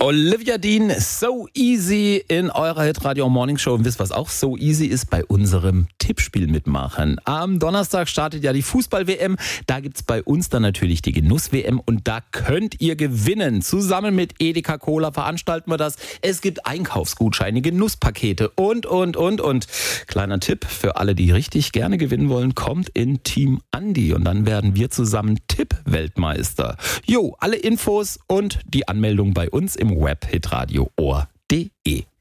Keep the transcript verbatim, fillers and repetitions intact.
Olivia Dean, So Easy in eurer Hitradio Morning Show. Und wisst was auch so easy ist? Bei unserem Tippspiel mitmachen. Am Donnerstag startet ja die Fußball-W M. Da gibt's bei uns dann natürlich die Genuss-W M und da könnt ihr gewinnen. Zusammen mit Edeka Cola veranstalten wir das. Es gibt Einkaufsgutscheine, Genusspakete und, und, und, und. Kleiner Tipp für alle, die richtig gerne gewinnen wollen, kommt in Team Andi und dann werden wir zusammen Tipp-Weltmeister. Jo, alle Infos und die Anmeldung bei uns im Web hitradio ohr punkt de.